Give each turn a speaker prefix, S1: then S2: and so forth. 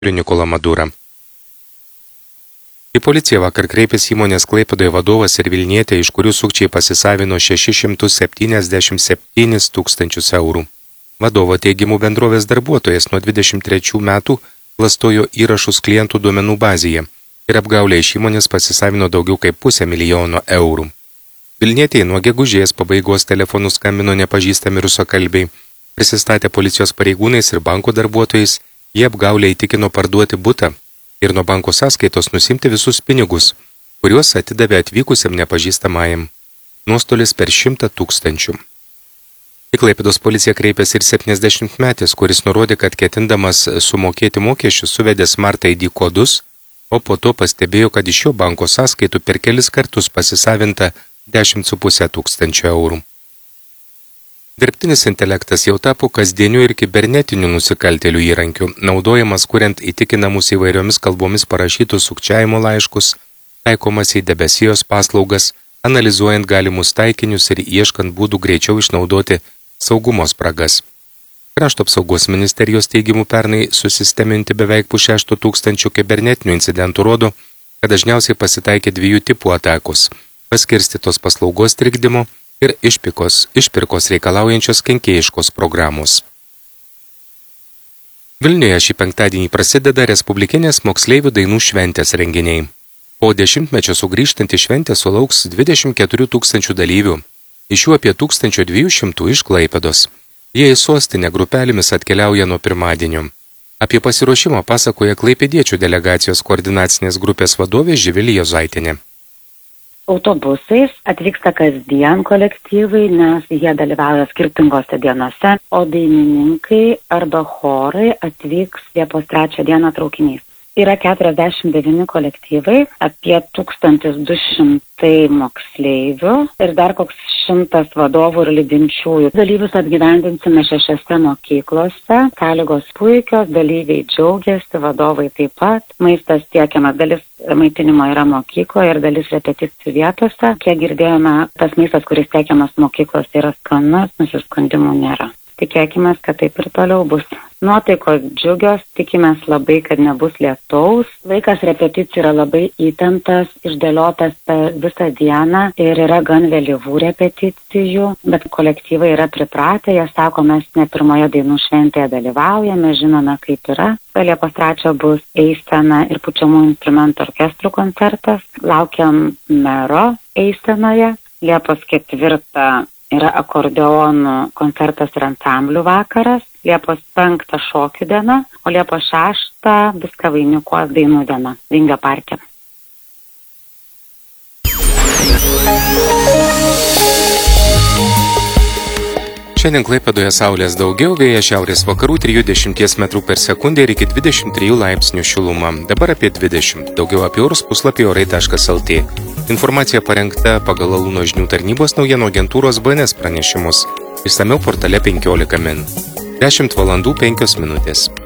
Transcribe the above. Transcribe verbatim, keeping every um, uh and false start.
S1: Nikolą Madurą. Į policiją vakar kreipėsi įmonės Klaipėdoje vadovas ir Vilnietė, iš kurių sukčiai pasisavino šešis šimtus septyniasdešimt septynis tūkstančius eurų. Vadovo teigimu bendrovės darbuotojas nuo dvidešimt trečių metų klastojo įrašus klientų duomenų bazėje ir apgaulė iš įmonės pasisavino daugiau kaip pusę milijono eurų. Vilnietėje nuo gegužės pabaigos telefonu skambino nepažįstami rusakalbiai, prisistatė policijos pareigūnais ir banko darbuotojais, jie apgaulė įtikino parduoti butą ir nuo banko sąskaitos nusimti visus pinigus, kuriuos atidavė atvykusiam nepažįstamajam. Nuostolis per šimtą tūkstančių. Į Klaipėdos policiją kreipėsi ir septyniasdešimtmetis, kuris nurodė, kad ketindamas sumokėti mokesčius suvedė Smart I D kodus, o po to pastebėjo, kad iš jo banko sąskaitų per kelis kartus pasisavinta dešimt su puse tūkstančio eurų. Dirbtinis intelektas jau tapo kasdieniu ir kibernetiniu nusikaltėlių įrankiu, naudojamas kuriant įtikinamus įvairiomis kalbomis parašytus sukčiavimo laiškus, taikomas į debesijos paslaugas, analizuojant galimus taikinius ir ieškant būdų greičiau išnaudoti saugumo spragas. Krašto apsaugos ministerijos teigimų pernai susisteminti beveik pusšešto tūkstančių kibernetinių incidentų rodo, kad dažniausiai pasitaikė dviejų tipų atakos – paskirstytos paslaugos trikdymo ir išpirkos, išpirkos reikalaujančios kenkėjiškos programos. Vilniuje šį penktadienį prasideda Respublikinės moksleivių dainų šventės renginiai. Po dešimtmečio sugrįžtanti šventė sulauks dvidešimt keturių tūkstančių dalyvių, iš jų apie tūkstančio dviejų šimtų iš Klaipėdos. Jie į sostinę grupelėmis atkeliauja nuo pirmadienio. Apie pasiruošimą pasakoja klaipėdiečių delegacijos koordinacinės grupės vadovė Živilė Jozaitinė.
S2: Autobusais atvyksta kasdien kolektyvai, nes jie dalyvauja skirtingose dienose, o dainininkai arba chorai atvyks Liepos trečią dieną traukiniais. Yra keturiasdešimt devyni kolektyvai, apie tūkstantis du šimtai moksleivių ir dar koks šimtas vadovų ir lydinčiųjų. Dalyvius apgyvendinsime šešiose mokyklose, sąlygos puikios, dalyviai džiaugiasi, vadovai taip pat. Maistas tiekiamas, dalis maitinimo yra mokykloje ir dalis repeticijų vietose. Kiek girdėjome, tas maistas, kuris tiekiamas mokyklose, yra skanus, nusiskundimų nėra. Tikėkime, kad taip ir toliau bus. Nuotaikos džiugios, tikimės labai, kad nebus lietaus. Laikas repeticijų yra labai įtemptas, išdėliotas per visą dieną ir yra gan vėlyvų repeticijų, bet kolektyvai yra pripratę, jie sako, mes ne pirmoje dainų šventėje dalyvaujame, žinome, kaip yra. Liepos trečią bus eisena ir pučiamų instrumentų orkestrų koncertas. Laukiam mero eisenoje. Liepos ketvirtą yra akordeonų koncertas ir ansamblių vakaras, Liepos penktą šokių diena, o Liepos šeštą viską vainikuos dainų diena Vingio parke.
S1: Šiandien Klaipėdoje saulės daugiau, vėjas šiaurės vakarų trisdešimt metrų per sekundę ir iki dvidešimt trijų laipsnių šiluma. Dabar apie dvidešimt. Daugiau apie orus puslapį orai taškas el tė. Informacija parengta pagal Alūno žinių tarnybos naujienų agentūros B N S pranešimus. Išsamiau portale penkiolika min. dešimt valandų penkios minutės.